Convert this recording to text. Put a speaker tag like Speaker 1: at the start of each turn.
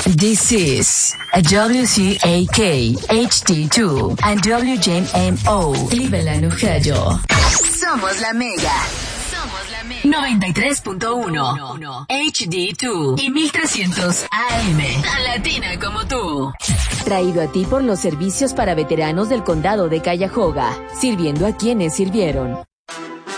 Speaker 1: This is a WCAK HD2 and WJMO Cleveland, Ohio. Somos la Mega. Somos la Mega. 93.1 HD2 y 1300 AM. Tan latina como tú. Traído a ti por los servicios para veteranos del condado de Cuyahoga, sirviendo a quienes sirvieron.